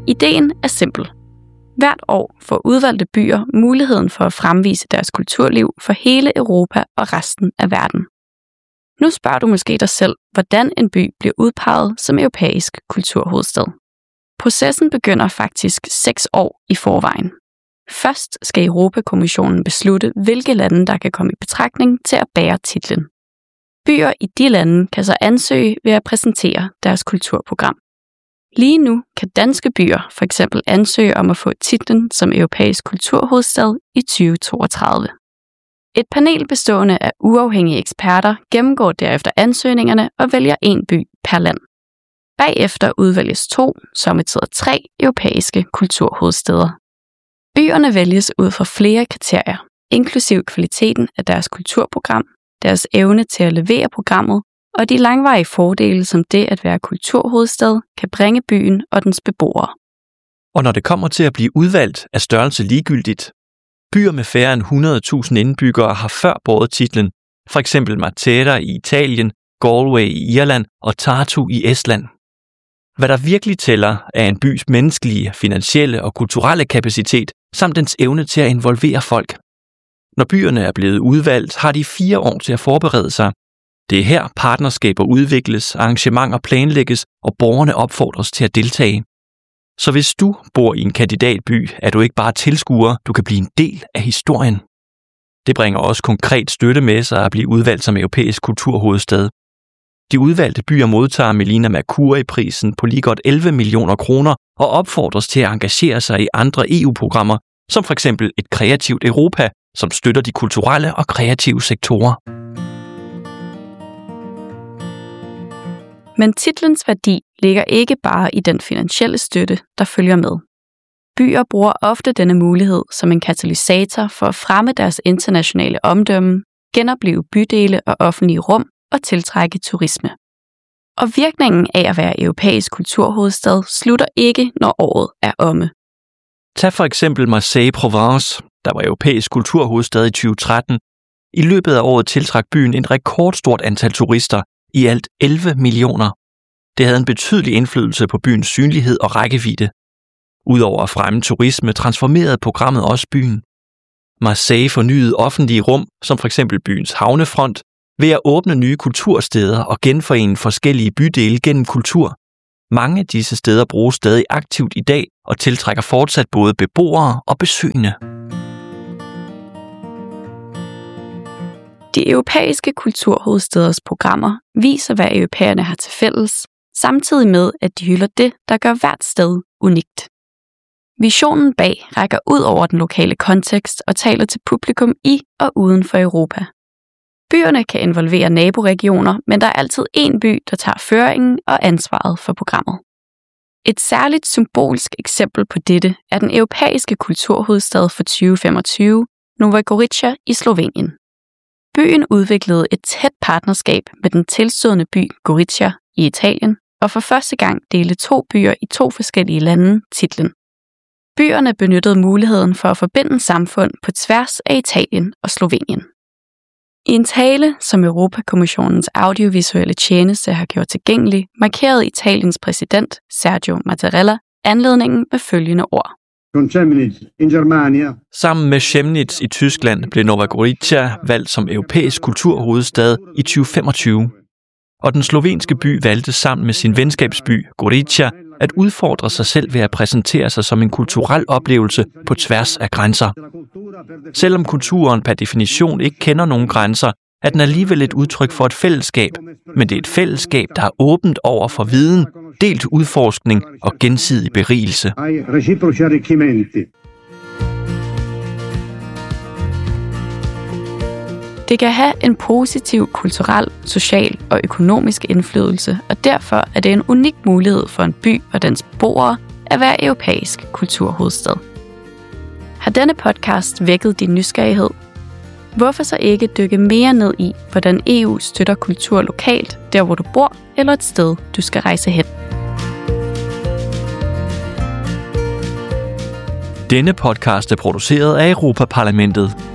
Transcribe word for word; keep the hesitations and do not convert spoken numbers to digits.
Ideen er simpel. Hvert år får udvalgte byer muligheden for at fremvise deres kulturliv for hele Europa og resten af verden. Nu spørger du måske dig selv, hvordan en by bliver udpeget som europæisk kulturhovedstad. Processen begynder faktisk seks år i forvejen. Først skal Europakommissionen beslutte, hvilke lande, der kan komme i betragtning til at bære titlen. Byer i de lande kan så ansøge ved at præsentere deres kulturprogram. Lige nu kan danske byer for eksempel ansøge om at få titlen som europæisk kulturhovedstad i tyve toogtredive. Et panel bestående af uafhængige eksperter gennemgår derefter ansøgningerne og vælger en by per land. Bagefter udvælges to, sommetider tre europæiske kulturhovedstæder. Byerne vælges ud fra flere kriterier, inklusiv kvaliteten af deres kulturprogram, deres evne til at levere programmet og de langvarige fordele, som det at være kulturhovedstad kan bringe byen og dens beboere. Og når det kommer til at blive udvalgt, er størrelse ligegyldigt. Byer med færre end hundrede tusind indbyggere har før båret titlen, for eksempel Matera i Italien, Galway i Irland og Tartu i Estland. Hvad der virkelig tæller, er en bys menneskelige, finansielle og kulturelle kapacitet, samt dens evne til at involvere folk. Når byerne er blevet udvalgt, har de fire år til at forberede sig. Det er her partnerskaber udvikles, arrangementer planlægges og borgerne opfordres til at deltage. Så hvis du bor i en kandidatby, er du ikke bare tilskuer, du kan blive en del af historien. Det bringer også konkret støtte med sig at blive udvalgt som europæisk kulturhovedstad. De udvalgte byer modtager Melina Mercouri-prisen på lige godt elleve millioner kroner og opfordres til at engagere sig i andre E U-programmer, som for eksempel et kreativt Europa, som støtter de kulturelle og kreative sektorer. Men titlens værdi ligger ikke bare i den finansielle støtte, der følger med. Byer bruger ofte denne mulighed som en katalysator for at fremme deres internationale omdømme, genopleve bydele og offentlige rum og tiltrække turisme. Og virkningen af at være europæisk kulturhovedstad slutter ikke, når året er omme. Tag for eksempel Marseille-Provence, der var europæisk kulturhovedstad i tyve tretten. I løbet af året tiltrak byen et rekordstort antal turister, i alt elleve millioner. Det havde en betydelig indflydelse på byens synlighed og rækkevidde. Udover at fremme turisme, transformerede programmet også byen. Marseille fornyede offentlige rum, som for eksempel byens havnefront, ved at åbne nye kultursteder og genforene forskellige bydele gennem kultur. Mange af disse steder bruges stadig aktivt i dag og tiltrækker fortsat både beboere og besøgende. De europæiske kulturhovedstæders programmer viser, hvad europæerne har til fælles, samtidig med, at de hylder det, der gør hvert sted unikt. Visionen bag rækker ud over den lokale kontekst og taler til publikum i og uden for Europa. Byerne kan involvere naboregioner, men der er altid én by, der tager føringen og ansvaret for programmet. Et særligt symbolsk eksempel på dette er den europæiske kulturhovedstad for tyve femogtyve, Nova Gorica i Slovenien. Byen udviklede et tæt partnerskab med den tilstødende by Gorica i Italien, og for første gang delte to byer i to forskellige lande titlen. Byerne benyttede muligheden for at forbinde samfund på tværs af Italien og Slovenien. I en tale, som Europakommissionens audiovisuelle tjeneste har gjort tilgængelig, markerede Italiens præsident Sergio Mattarella anledningen med følgende ord. Sammen med Chemnitz i Tyskland blev Nova Gorica valgt som europæisk kulturhovedstad i tyve femogtyve. Og den slovenske by valgte sammen med sin venskabsby Gorica at udfordre sig selv ved at præsentere sig som en kulturel oplevelse på tværs af grænser. Selvom kulturen per definition ikke kender nogen grænser, er den alligevel et udtryk for et fællesskab, men det er et fællesskab, der er åbent over for viden, delt udforskning og gensidig berigelse. Det kan have en positiv kulturel, social og økonomisk indflydelse, og derfor er det en unik mulighed for en by og dens beboere at være europæisk kulturhovedstad. Har denne podcast vækket din nysgerrighed? Hvorfor så ikke dykke mere ned i, hvordan E U støtter kultur lokalt, der hvor du bor, eller et sted, du skal rejse hen? Denne podcast er produceret af Europa-Parlamentet.